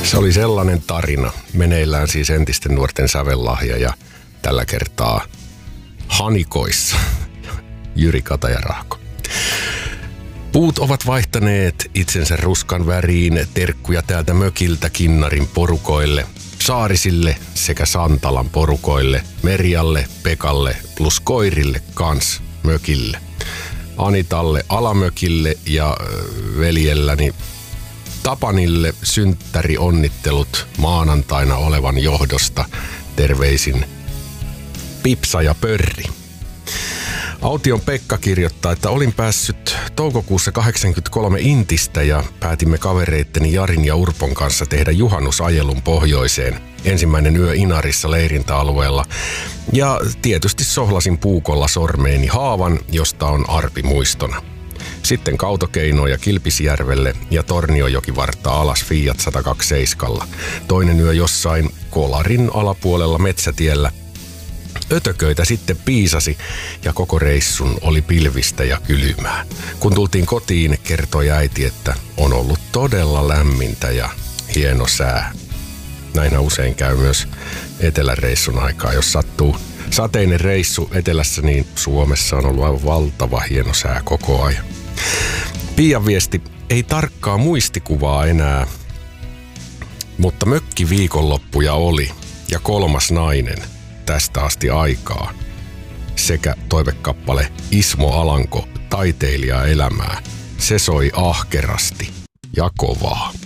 Se oli sellainen tarina. Meneillään siis entisten nuorten sävellahja ja tällä kertaa Hanikoissa. Jyri Kataja-Rahko. Puut ovat vaihtaneet itsensä ruskan väriin, terkkuja täältä mökiltä Kinnarin porukoille, Saarisille sekä Santalan porukoille, Merjalle, Pekalle plus koirille kans mökille. Anitalle alamökille ja veljelläni Tapanille synttärionnittelut maanantaina olevan johdosta. Terveisin Pipsa ja Pörri. Aution Pekka kirjoittaa, että olin päässyt toukokuussa 83 Intistä ja päätimme kavereitteni Jarin ja Urpon kanssa tehdä juhannusajelun pohjoiseen. Ensimmäinen yö Inarissa leirintäalueella ja tietysti sohlasin puukolla sormeeni haavan, josta on arpi muistona. Sitten Kautokeinoja Kilpisjärvelle ja Torniojokivartta alas Fiat 127. Toinen yö jossain Kolarin alapuolella metsätiellä. Ötököitä sitten piisasi ja koko reissun oli pilvistä ja kylmää. Kun tultiin kotiin, kertoi äiti, että on ollut todella lämmintä ja hieno sää. Näinhän usein käy myös eteläreissun aikaa. Jos sattuu sateinen reissu etelässä, niin Suomessa on ollut aivan valtava hieno sää koko ajan. Pian viesti, ei tarkkaa muistikuvaa enää, mutta mökkiviikonloppuja oli ja 3. nainen tästä asti aikaa. Sekä toivekappale Ismo Alanko, taiteilija elämää. Se soi ahkerasti ja kovaa.